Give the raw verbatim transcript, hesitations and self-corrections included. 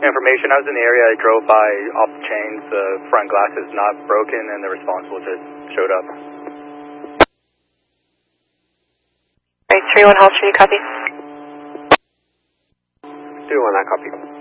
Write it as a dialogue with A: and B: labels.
A: information. I was in the area. I drove by off the chains. The front glass is not broken, and the responsible just showed up.
B: Right, three one Hall Street, copy.
C: three one, I copy.